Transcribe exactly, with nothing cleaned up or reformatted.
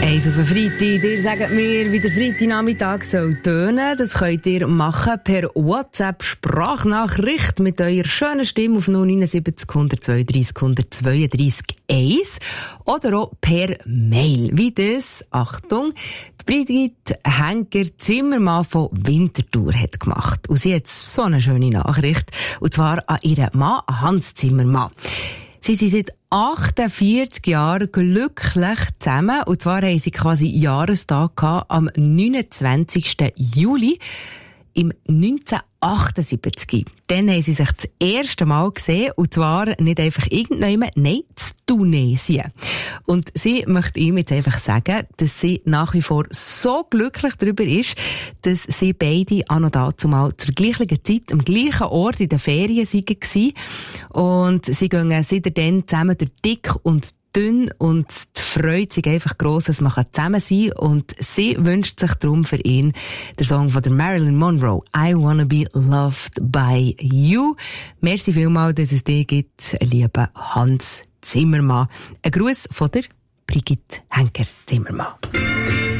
Eins auf den Freitag. Ihr sagt mir, wie der Freitagnachmittag soll tönen. Das könnt ihr machen per WhatsApp-Sprachnachricht mit eurer schönen Stimme auf null neun sieben null eins zwei drei null zwei drei eins oder auch per Mail. Wie das, Achtung, die Brigitte Henker-Zimmermann von Winterthur hat gemacht. Und sie hat so eine schöne Nachricht. Und zwar an ihren Mann Hans Zimmermann. Sie sind seit achtundvierzig Jahren glücklich zusammen. Und zwar haben sie quasi Jahrestag gehabt am neunundzwanzigsten Juli im neunzehnhundertachtundsiebzig. Dann haben sie sich das erste Mal gesehen, und zwar nicht einfach irgendjemand, nein, in Tunesien. Und sie möchte ihm jetzt einfach sagen, dass sie nach wie vor so glücklich darüber ist, dass sie beide auch noch dazu mal zur gleichen Zeit am gleichen Ort in den Ferien waren. Und sie gehen seitdem zusammen durch dick und dünn, und die Freude ist einfach gross, dass man zusammen sein kann. Und sie wünscht sich darum für ihn den Song von der Marilyn Monroe, I Wanna Be Loved by You. Merci vielmals, dass es dir gibt, lieber Hans Zimmermann. Ein Gruß von der Brigitte Henker-Zimmermann.